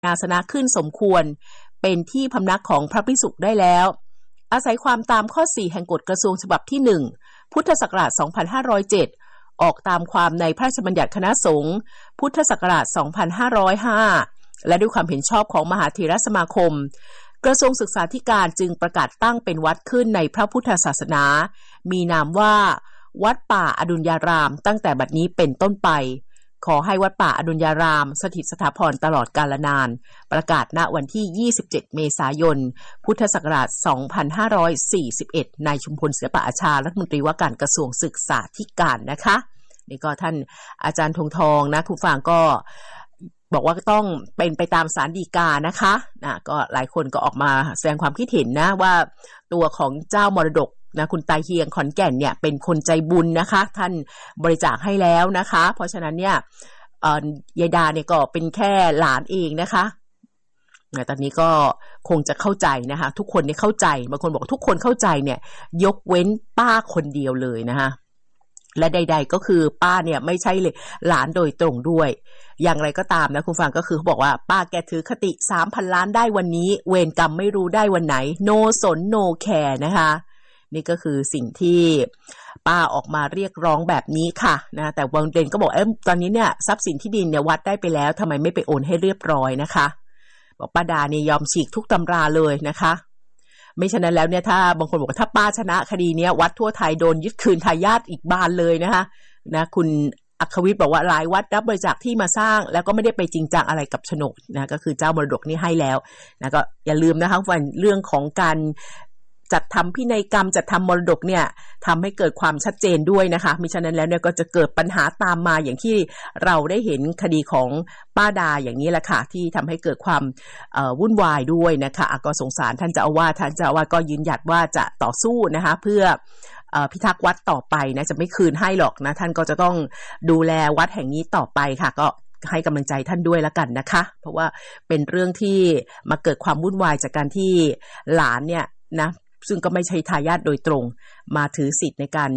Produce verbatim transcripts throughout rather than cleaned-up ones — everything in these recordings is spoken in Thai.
อาสนะขึ้นสมควรเป็นที่พำนักของพระภิกษุได้แล้วอาศัยความตามข้อสี่แห่งกฎกระทรวงฉบับที่หนึ่งพุทธศักราชสองพันห้าร้อยเจ็ดออกตามความในพระราชบัญญัติคณะสงฆ์พุทธศักราชสองพันห้าร้อยห้าและด้วยความเห็นชอบของมหาเถรสมาคมกระทรวงศึกษาธิการจึงประกาศตั้งเป็นวัดขึ้นในพระพุทธศาสนามีนามว่าวัดป่าอดุลยารามตั้งแต่บัดนี้เป็นต้นไปขอให้วัดป่าอดุลยารามสถิตสถาพรตลอดกาลนานประกาศณวันที่ยี่สิบเจ็ดเมษายนพุทธศักราชสองพันห้าร้อยสี่สิบเอ็ดนายชุมพลเสือป่าอาชารัฐมนตรีว่าการกระทรวงศึกษาธิการนะคะนี่ก็ท่านอาจารย์ธงทองนะคุณฟังก็บอกว่าต้องเป็นไปตามศาลฎีกานะคะนะก็หลายคนก็ออกมาแสดงความคิดเห็นนะว่าตัวของเจ้ามรดกนะคุณตาเฮียงขอนแก่นเนี่ยเป็นคนใจบุญนะคะท่านบริจาคให้แล้วนะคะเพราะฉะนั้นเนี่ยเอ่อยายดาเนี่ยก็เป็นแค่หลานเองนะคะตอนนี้ก็คงจะเข้าใจนะคะทุกคนเนี่ยเข้าใจบางคนบอกทุกคนเข้าใจเนี่ยยกเว้นป้าคนเดียวเลยนะคะและใดๆก็คือป้าเนี่ยไม่ใช่เลยหลานโดยตรงด้วยอย่างไรก็ตามนะคุณฟังก็คือเขาบอกว่าป้าแกถือคติ สามพัน ล้านได้วันนี้เวรกรรมไม่รู้ได้วันไหนโนสนโนแคร์นะคะนี่ก็คือสิ่งที่ป้าออกมาเรียกร้องแบบนี้ค่ะนะแต่บางเด่นก็บอกเอ้ตอนนี้เนี่ยทรัพย์สินที่ดินเนี่ยวัดได้ไปแล้วทำไมไม่ไปโอนให้เรียบร้อยนะคะบอกป้าดาเนี่ยยอมฉีกทุกตำราเลยนะคะไม่ฉะนั้นแล้วเนี่ยถ้าบางคนบอกว่าถ้าป้าชนะคดีเนี้ยวัดทั่วไทยโดนยึดคืนทายาทอีกบานเลยนะคะนะคุณอัครวิทย์บอกว่าหลายวัดรับบริจาคที่มาสร้างแล้วก็ไม่ได้ไปจริงจังอะไรกับโฉนดนะก็คือเจ้ามรดกนี่ให้แล้วนะก็อย่าลืมนะคะวันเรื่องของการจัดทำพินัยกรรมจัดทำมรดกเนี่ยทำให้เกิดความชัดเจนด้วยนะคะมิฉะนั้นแล้วเนี่ยก็จะเกิดปัญหาตามมาอย่างที่เราได้เห็นคดีของป้าดาอย่างนี้แหละค่ะที่ทำให้เกิดความวุ่นวายด้วยนะคะก็สงสารท่านเจ้าอาวาสท่านเจ้าอาวาสก็ยืนหยัดว่าจะต่อสู้นะคะเพื่อพิทักษ์วัดต่อไปนะจะไม่คืนให้หรอกนะท่านก็จะต้องดูแลวัดแห่งนี้ต่อไปค่ะก็ให้กำลังใจท่านด้วยละกันนะคะเพราะว่าเป็นเรื่องที่มาเกิดความวุ่นวายจากการที่หลานเนี่ยนะซึ่งก็ไม่ใช่ทายาทโดยตรงมาถือสิทธิ์ในการ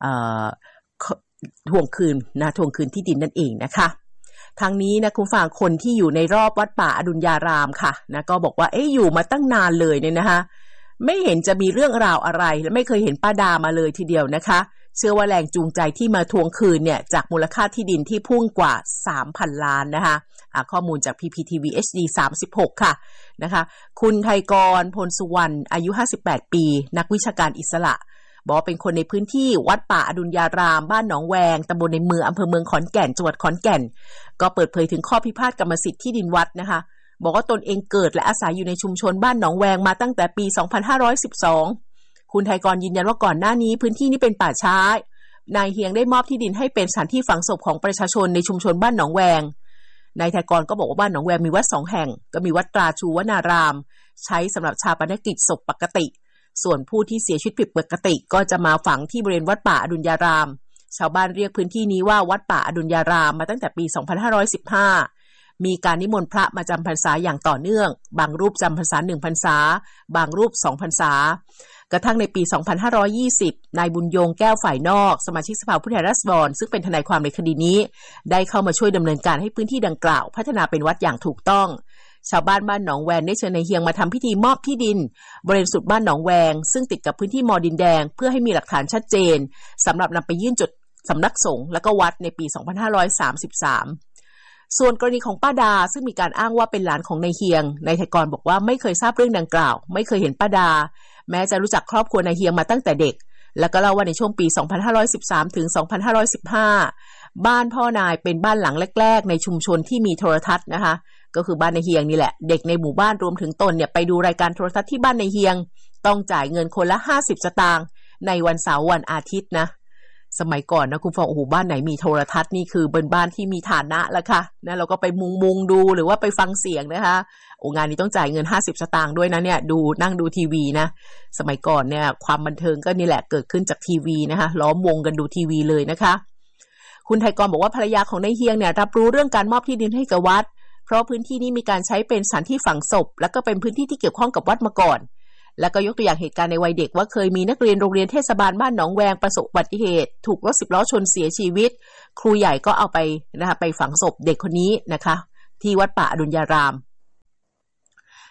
ทวงคืนนะทวงคืนที่ดินนั่นเองนะคะทางนี้นะคุณฟังคนที่อยู่ในรอบวัดป่าอดุลยารามค่ะนะก็บอกว่าเอ๊ะอยู่มาตั้งนานเลยเนี่ยนะคะไม่เห็นจะมีเรื่องราวอะไรและไม่เคยเห็นป้าดามาเลยทีเดียวนะคะเชื่อว่าแรงจูงใจที่มาทวงคืนเนี่ยจากมูลค่าที่ดินที่พุ่งกว่า สามพัน ล้านนะคะข้อมูลจาก พี พี ที วี เอช ดี สามสิบหกค่ะนะคะคุณไทยกรพลสุวรรณอายุห้าสิบแปดปีนักวิชาการอิสระบอกเป็นคนในพื้นที่วัดป่าอดุลยารามบ้านหนองแวงตำบลในเมืองอำเภอเมืองขอนแก่นจังหวัดขอนแก่นก็เปิดเผยถึงข้อพิพาทกรรมสิทธิ์ที่ดินวัดนะคะบอกว่าตนเองเกิดและอาศัยอยู่ในชุมชนบ้านหนองแวงมาตั้งแต่ปีสองพันห้าร้อยสิบสองคุณไทยกรยืนยันว่าก่อนหน้านี้พื้นที่นี้เป็นป่าช้านายเฮียงได้มอบที่ดินให้เป็นสถานที่ฝังศพของประชาชนในชุมชนบ้านหนองแวงนายไทยกรก็บอกว่าบ้านหนองแวงมีวัดสองแห่งก็มีวัดตราชูวนารามใช้สำหรับชาปนกิจศพปกติส่วนผู้ที่เสียชีวิตผิดปกติก็จะมาฝังที่บริเวณวัดป่าอดุลยารามชาวบ้านเรียกพื้นที่นี้ว่าวัดป่าอดุลยารามมาตั้งแต่ปีสองพันห้าร้อยสิบห้ามีการนิมนต์พระมาจำพรรษาอย่างต่อเนื่องบางรูปจำพรรษาหนึ่งพรรษาบางรูปสองพรรษากระทั่งในปีสองพันห้าร้อยยี่สิบนายบุญยงแก้วฝ่ายนอกสมาชิกสภาผู้แทนราษฎรซึ่งเป็นทนายความในคดีนี้ได้เข้ามาช่วยดำเนินการให้พื้นที่ดังกล่าวพัฒนาเป็นวัดอย่างถูกต้องชาวบ้านบ้านหนองแวงได้เชิญนายเฮียงมาทำพิธีมอบที่ดินบริเวณสุดบ้านหนองแวงซึ่งติดกับพื้นที่มอดินแดงเพื่อให้มีหลักฐานชัดเจนสำหรับนำไปยื่นจดสำนักสงฆ์และก็วัดในปีสองพันห้าร้อยสามสิบสามส่วนกรณีของป้าดาซึ่งมีการอ้างว่าเป็นหลานของนายเฮียงนายไทยกรบอกว่าไม่เคยทราบเรื่องดังกล่าวไม่เคยเห็นป้าดาแม้จะรู้จักครอบครัวนายเฮียงมาตั้งแต่เด็กแล้วก็เล่าว่าในช่วงปีสองพันห้าร้อยสิบสามถึงสองพันห้าร้อยสิบห้าบ้านพ่อนายเป็นบ้านหลังแรกๆในชุมชนที่มีโทรทัศน์นะคะก็คือบ้านนายเฮียงนี่แหละเด็กในหมู่บ้านรวมถึงตนเนี่ยไปดูรายการโทรทัศน์ที่บ้านนายเฮียงต้องจ่ายเงินคนละห้าสิบสตางค์ในวันเสาร์วันอาทิตย์นะสมัยก่อนนะคุณฟังโอ้โหบ้านไหนมีโทรทัศน์นี่คือเป็นบ้านที่มีฐานะแล้วค่ะนะเราก็ไปมุงมุงดูหรือว่าไปฟังเสียงนะคะโอ้งานนี้ต้องจ่ายเงินห้าสิบสตางค์ด้วยนะเนี่ยดูนั่งดูทีวีนะสมัยก่อนเนี่ยความบันเทิงก็นี่แหละเกิดขึ้นจากทีวีนะคะล้อมวงกันดูทีวีเลยนะคะคุณไทยกรบอกว่าภรรยาของนายเฮียงเนี่ยรับรู้เรื่องการมอบที่ดินให้กับวัดเพราะพื้นที่นี้มีการใช้เป็นสถานที่ฝังศพแล้วก็เป็นพื้นที่ที่เกี่ยวข้องกับวัดมาก่อนแล้วก็ยกตัวอย่างเหตุการณ์ในวัยเด็กว่าเคยมีนักเรียนโรงเรียนเทศบาลบ้านหนองแวงประสบอุบัติเหตุถูกรถสิบล้อชนเสียชีวิตครูใหญ่ก็เอาไปนะคะไปฝังศพเด็กคนนี้นะคะที่วัดป่าอดุลยาราม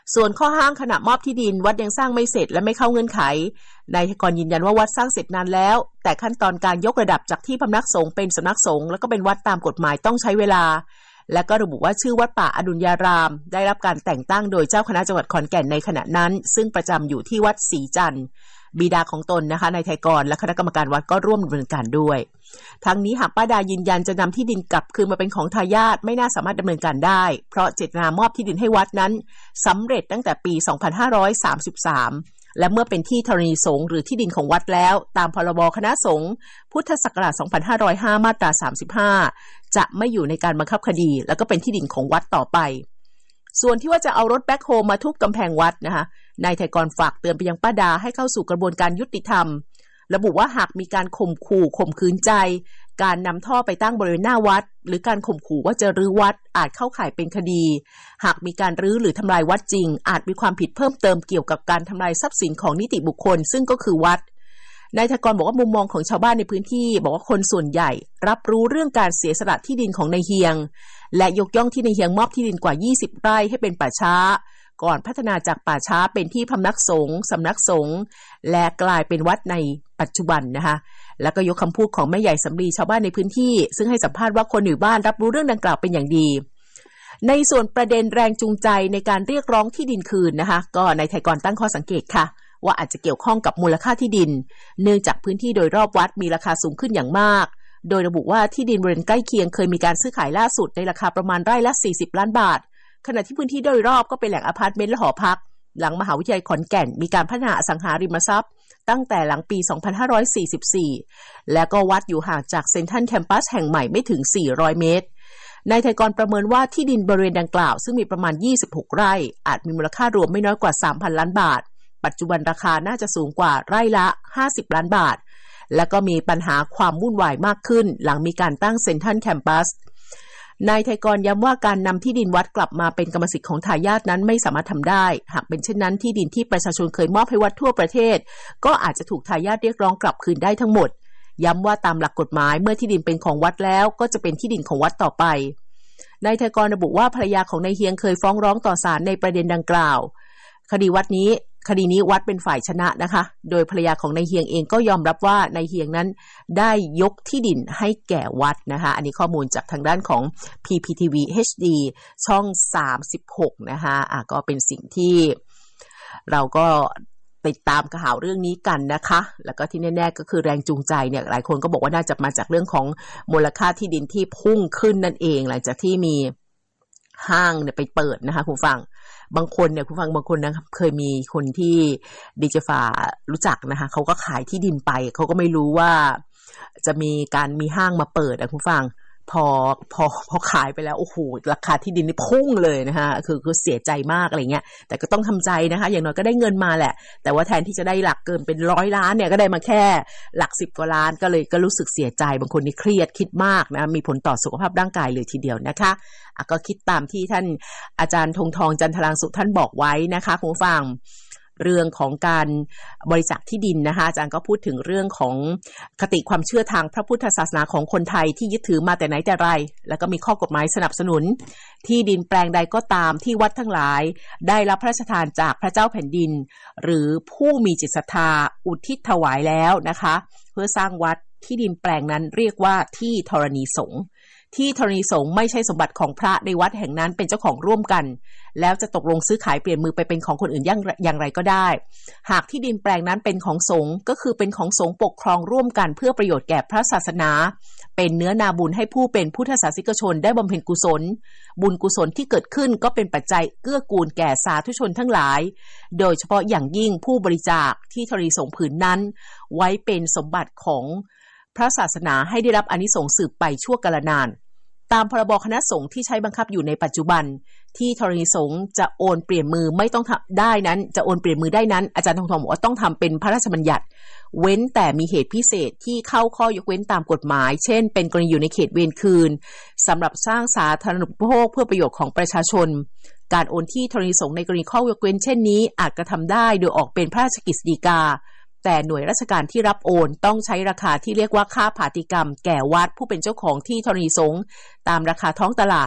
ส่วนข้อห้างขณะมอบที่ดินวัดยังสร้างไม่เสร็จและไม่เข้าเงื่อนไขนายธกรยืนยันว่าวัดสร้างเสร็จนานแล้วแต่ขั้นตอนการยกระดับจากที่พำนักสงฆ์เป็นสำนักสงฆ์แล้วก็เป็นวัดตามกฎหมายต้องใช้เวลาและก็ระบุว่าชื่อวัดป่าอดุลยารามได้รับการแต่งตั้งโดยเจ้าคณะจังหวัดขอนแก่นในขณะนั้นซึ่งประจำอยู่ที่วัดศรีจันทร์บิดาของตนนะคะนายไทยกรและคณะกรรมการวัดก็ร่วมดำเนินการด้วยทั้งนี้หากป้าดายืนยันจะนำที่ดินกลับคืนมาเป็นของทายาทไม่น่าสามารถดำเนินการได้เพราะเจตนามอบที่ดินให้วัดนั้นสำเร็จตั้งแต่ปี สองพันห้าร้อยสามสิบสาม และเมื่อเป็นที่ธรณีสงฆ์หรือที่ดินของวัดแล้วตามพรบคณะสงฆ์พุทธศักราช สองพันห้าร้อยห้า มาตรา สามสิบห้า จะไม่อยู่ในการบังคับคดีแล้วก็เป็นที่ดินของวัดต่อไปส่วนที่ว่าจะเอารถแบ็คโฮลมาทุบกำแพงวัดนะคะนายไทยกรฝากเตือนไปยังป้าดาให้เข้าสู่กระบวนการยุติธรรมระบุว่าหากมีการข่มขู่ข่มขืนใจการนำท่อไปตั้งบริเวณหน้าวัดหรือการข่มขู่ว่าจะรื้อวัดอาจเข้าข่ายเป็นคดีหากมีการรื้อหรือทำลายวัดจริงอาจมีความผิดเพิ่มเติมเกี่ยวกับการทำลายทรัพย์สินของนิติบุคคลซึ่งก็คือวัดนายธกรบอกว่ามุมมองของชาวบ้านในพื้นที่บอกว่าคนส่วนใหญ่รับรู้เรื่องการเสียสละที่ดินของนายเฮียงและยกย่องที่นายเฮียงมอบที่ดินกว่ายี่สิบไร่ให้เป็นป่าช้าก่อนพัฒนาจากป่าช้าเป็นที่พำนักสงฆ์สำนักสงฆ์และกลายเป็นวัดในปัจจุบันนะคะแล้วก็ยกคำพูดของแม่ใหญ่สำลีชาวบ้านในพื้นที่ซึ่งให้สัมภาษณ์ว่าคนอยู่บ้านรับรู้เรื่องดังกล่าวเป็นอย่างดีในส่วนประเด็นแรงจูงใจในการเรียกร้องที่ดินคืนนะคะก็นายไทยกรตั้งข้อสังเกตค่ะว่าอาจจะเกี่ยวข้องกับมูลค่าที่ดินเนื่องจากพื้นที่โดยรอบวัดมีราคาสูงขึ้นอย่างมากโดยระบุว่าที่ดินบริเวณใกล้เคียงเคยมีการซื้อขายล่าสุดในราคาประมาณไร่ละสี่สิบล้านบาทขณะที่พื้นที่โดยรอบก็เป็นแหล่งอพาร์ตเมนต์และหอพักหลังมหาวิทยาลัยขอนแก่นมีการพัฒนาอสังหาริมทรัพย์ตั้งแต่หลังปี สองพันห้าร้อยสี่สิบสี่ และก็วัดอยู่ห่างจากเซ็นทรัลแคมปัสแห่งใหม่ไม่ถึงสี่ร้อยเมตรนายไทยกรประเมินว่าที่ดินบริเวณดังกล่าวซึ่งมีประมาณยี่สิบหกไร่อาจมีมูลค่ารวมไม่น้อยกว่า สามพัน ล้านบาทปัจจุบันราคาน่าจะสูงกว่าไร่ละห้าสิบล้านบาทและก็มีปัญหาความวุ่นวายมากขึ้นหลังมีการตั้งเซ็นทรัลแคมปัสนายไทยกรย้ำว่าการนำที่ดินวัดกลับมาเป็นกรรมสิทธิ์ของทายาทนั้นไม่สามารถทำได้หากเป็นเช่นนั้นที่ดินที่ประชาชนเคยมอบให้วัดทั่วประเทศก็อาจจะถูกทายาทเรียกร้องกลับคืนได้ทั้งหมดย้ำว่าตามหลักกฎหมายเมื่อที่ดินเป็นของวัดแล้วก็จะเป็นที่ดินของวัดต่อไปนายไทยกรระบุว่าภรรยาของนายเฮียงเคยฟ้องร้องต่อศาลในประเด็นดังกล่าวคดีวัดนี้คดีนี้วัดเป็นฝ่ายชนะนะคะโดยภรรยาของนายเฮียงเองก็ยอมรับว่านายเฮียงนั้นได้ยกที่ดินให้แก่วัดนะคะอันนี้ข้อมูลจากทางด้านของ พี พี ที วี เอช ดี ช่องสามสิบหกนะคะอ่ะก็เป็นสิ่งที่เราก็ติดตามข่าวเรื่องนี้กันนะคะแล้วก็ที่แน่ๆก็คือแรงจูงใจเนี่ยหลายคนก็บอกว่าน่าจะมาจากเรื่องของมูลค่าที่ดินที่พุ่งขึ้นนั่นเองหลังจากที่มีห้างเนี่ยไปเปิดนะคะคุณฟังบางคนเนี่ยคุณฟังบางคนนะเคยมีคนที่ดิจิฟ้ารู้จักนะคะเขาก็ขายที่ดินไปเขาก็ไม่รู้ว่าจะมีการมีห้างมาเปิดอะคุณฟังพอพอพอขายไปแล้วโอ้โหราคาที่ดินนี่พุ่งเลยนะคะคือคือเสียใจมากอะไรเงี้ยแต่ก็ต้องทำใจนะคะอย่างน้อยก็ได้เงินมาแหละแต่ว่าแทนที่จะได้หลักเกินเป็นร้อยล้านเนี่ยก็ได้มาแค่หลักสิบกว่าล้านก็เลยก็รู้สึกเสียใจบางคนนี่เครียดคิดมากนะมีผลต่อสุขภาพร่างกายเลยทีเดียวนะคะอ่ะก็คิดตามที่ท่านอาจารย์ธงทองจันทรางสุขท่านบอกไว้นะคะคุณผู้ฟังเรื่องของการบริจาคที่ดินนะคะอาจารย์ก็พูดถึงเรื่องของคติความเชื่อทางพระพุทธศาสนาของคนไทยที่ยึดถือมาแต่ไหนแต่ไรแล้วก็มีข้อกฎหมายสนับสนุนที่ดินแปลงใดก็ตามที่วัดทั้งหลายได้รับพระราชทานจากพระเจ้าแผ่นดินหรือผู้มีจิตศรัทธาอุทิศถวายแล้วนะคะเพื่อสร้างวัดที่ดินแปลงนั้นเรียกว่าที่ธรณีสงฆ์ที่ธรณีสงฆ์ไม่ใช่สมบัติของพระในวัดแห่งนั้นเป็นเจ้าของร่วมกันแล้วจะตกลงซื้อขายเปลี่ยนมือไปเป็นของคนอื่นอย่างอย่างไรก็ได้หากที่ดินแปลงนั้นเป็นของสงฆ์ก็คือเป็นของสงฆ์ปกครองร่วมกันเพื่อประโยชน์แก่พระศาสนาเป็นเนื้อนาบุญให้ผู้เป็นพุทธศาสนิกชนได้บำเพ็ญกุศลบุญกุศลที่เกิดขึ้นก็เป็นปัจจัยเกื้อกูลแก่สาธุชนทั้งหลายโดยเฉพาะอย่างยิ่งผู้บริจาคที่ธรณีสงฆ์ผืนนั้นไว้เป็นสมบัติของพระศาสนาให้ได้รับอานิสงส์สืบไปชั่วกาลนานตามพรบคณะสงฆ์ที่ใช้บังคับอยู่ในปัจจุบันที่ธรณีสงฆ์จะโอนเปลี่ยนมือไม่ต้องได้นั้นจะโอนเปลี่ยนมือได้นั้นอาจารย์ทองทองบอกว่าต้องทำเป็นพระราชบัญญัติเว้นแต่มีเหตุพิเศษที่เข้าข้อยกเว้นตามกฎหมายเช่นเป็นกรณีอยู่ในเขตเวรคืนสำหรับสร้างสาธารณูปโภคเพื่อประโยชน์ของประชาชนการโอนที่ธรณีสงฆ์ในกรณีข้อยกเว้นเช่นนี้อาจกระทำได้โดยออกเป็นพระราชกฤษฎีกาแต่หน่วยราชการที่รับโอนต้องใช้ราคาที่เรียกว่าค่าผาติกรรมแก่วัดผู้เป็นเจ้าของที่ธรณีสงฆ์ตามราคาท้องตลาด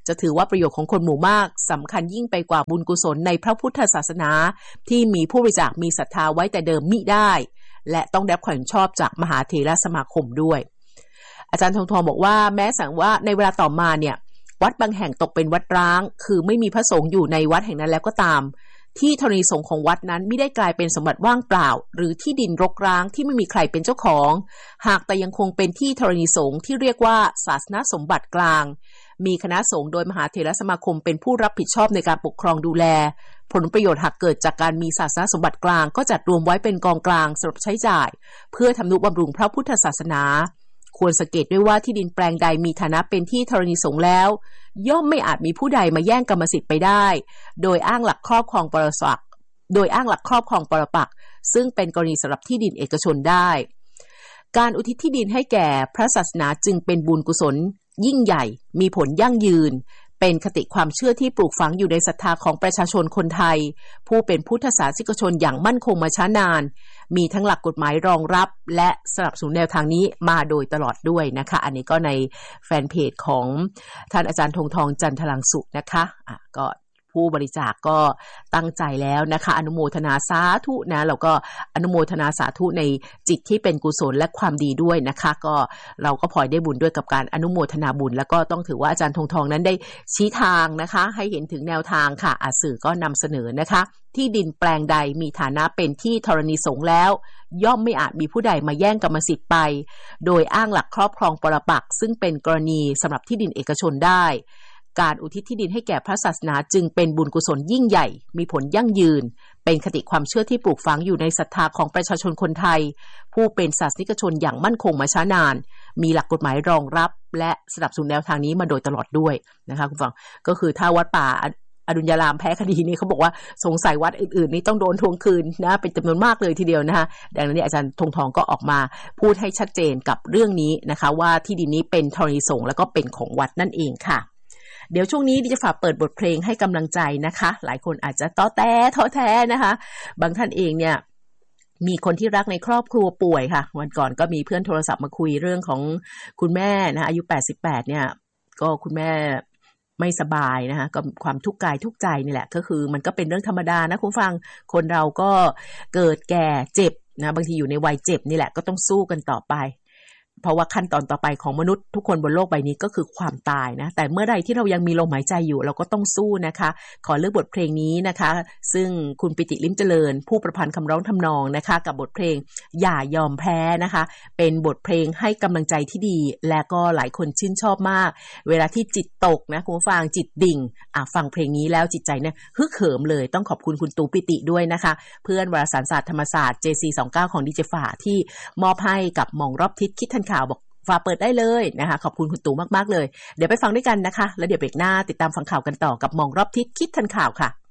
จะถือว่าประโยชน์ของคนหมู่มากสำคัญยิ่งไปกว่าบุญกุศลในพระพุทธศาสนาที่มีผู้บริจาคมีศรัทธาไว้แต่เดิมมิได้และต้องได้รับความเห็นชอบจากมหาเถรสมาคมด้วยอาจารย์ทองทองบอกว่าแม้สั่งว่าในเวลาต่อมาเนี่ยวัดบางแห่งตกเป็นวัดร้างคือไม่มีพระสงฆ์อยู่ในวัดแห่งนั้นแล้วก็ตามที่ธรณีสงฆ์ของวัดนั้นไม่ได้กลายเป็นสมบัติว่างเปล่าหรือที่ดินรกร้างที่ไม่มีใครเป็นเจ้าของหากแต่ยังคงเป็นที่ธรณีสงฆ์ที่เรียกว่าศาสนสมบัติกลางมีคณะสงฆ์โดยมหาเถรสมาคมเป็นผู้รับผิดชอบในการปกครองดูแลผลประโยชน์หากเกิดจากการมีศาสนสมบัติกลางก็จัดรวมไว้เป็นกองกลางสำหรับใช้จ่ายเพื่อทำนุบำรุงพระพุทธศาสนาควรสังเกตด้วยว่าที่ดินแปลงใดมีฐานะเป็นที่ธรณีสงฆ์แล้วย่อมไม่อาจมีผู้ใดมาแย่งกรรมสิทธิ์ไปได้โดยอ้างหลักครอบครองปรปักษ์โดยอ้างหลักครอบครองปรปักษ์ซึ่งเป็นกรณีสำหรับที่ดินเอกชนได้การอุทิศที่ดินให้แก่พระศาสนาจึงเป็นบุญกุศลยิ่งใหญ่มีผลยั่งยืนเป็นคติความเชื่อที่ปลูกฝังอยู่ในศรัทธาของประชาชนคนไทยผู้เป็นพุทธศาสนิกชนอย่างมั่นคงมาช้านานมีทั้งหลักกฎหมายรองรับและสนับสนุนแนวทางนี้มาโดยตลอดด้วยนะคะอันนี้ก็ในแฟนเพจของท่านอาจารย์ธงทองจันทรังสุนะคะอ่ะก็ผู้บริจาคก็ตั้งใจแล้วนะคะอนุโมทนาสาธุนะแล้วก็อนุโมทนาสาธุในจิตที่เป็นกุศลและความดีด้วยนะคะก็เราก็พลอยได้บุญด้วยกับการอนุโมทนาบุญแล้วก็ต้องถือว่าอาจารย์ธงทองนั้นได้ชี้ทางนะคะให้เห็นถึงแนวทางค่ะอ่ะสื่อก็นำเสนอนะคะที่ดินแปลงใดมีฐานะเป็นที่ธรณีสงฆ์แล้วย่อมไม่อาจมีผู้ใดมาแย่งกรรมสิทธิ์ไปโดยอ้างหลักครอบครองปรปักษ์ซึ่งเป็นกรณีสำหรับที่ดินเอกชนได้การอุทิศที่ดินให้แก่พระศาสนาจึงเป็นบุญกุศลยิ่งใหญ่มีผลยั่งยืนเป็นคติความเชื่อที่ปลูกฝังอยู่ในศรัทธาของประชาชนคนไทยผู้เป็นศาสนิกชนอย่างมั่นคงมาช้านานมีหลักกฎหมายรองรับและสนับสนุนแนวทางนี้มาโดยตลอดด้วยนะคะคุณฟังก็คือถ้าวัดป่าอดุลยารามแพ้คดีนี้เขาบอกว่าสงสัยวัดอื่นๆนี้ต้องโดนทวงคืนนะเป็นจำนวนมากเลยทีเดียวนะคะดังนั้นอาจารย์ธงทองก็ออกมาพูดให้ชัดเจนกับเรื่องนี้นะคะว่าที่ดินนี้เป็นธรณีสงฆ์แล้วก็เป็นของวัดนั่นเองค่ะเดี๋ยวช่วงนี้ดิจะฝากเปิดบทเพลงให้กำลังใจนะคะหลายคนอาจจะท้อแท้ท้อแท้นะคะบางท่านเองเนี่ยมีคนที่รักในครอบครัวป่วยค่ะวันก่อนก็มีเพื่อนโทรศัพท์มาคุยเรื่องของคุณแม่นะอายุแปดสิบแปดเนี่ยก็คุณแม่ไม่สบายนะคะก็ความทุกข์กายทุกข์ใจนี่แหละก็คือมันก็เป็นเรื่องธรรมดานะคุณฟังคนเราก็เกิดแก่เจ็บนะบางทีอยู่ในวัยเจ็บนี่แหละก็ต้องสู้กันต่อไปเพราะว่าขั้นตอนต่อไปของมนุษย์ทุกคนบนโลกใบนี้ก็คือความตายนะแต่เมื่อใดที่เรายังมีลมหายใจอยู่เราก็ต้องสู้นะคะขอเลือกบทเพลงนี้นะคะซึ่งคุณปิติลิ้มเจริญผู้ประพันธ์คำร้องทำนองนะคะกับบทเพลงอย่ายอมแพ้นะคะเป็นบทเพลงให้กำลังใจที่ดีและก็หลายคนชื่นชอบมากเวลาที่จิตตกนะคุณผู้ฟังจิตดิ่งอ่ะฟังเพลงนี้แล้วจิตใจเนี่ยฮึกเหิมเลยต้องขอบคุณคุณตูปิติด้วยนะคะเพื่อนวารสารศาสตร์ธรรมศาสตร์ เจ ซี สองสิบเก้า ของดีเจฝ่าที่มอบให้กับมองรอบทิศคิดทันข่าวบอกฝากเปิดได้เลยนะคะขอบคุณคุณตู่มากๆเลยเดี๋ยวไปฟังด้วยกันนะคะแล้วเดี๋ยวเบรกหน้าติดตามฟังข่าวกันต่อกับมองรอบทิศคิดทันข่าวค่ะ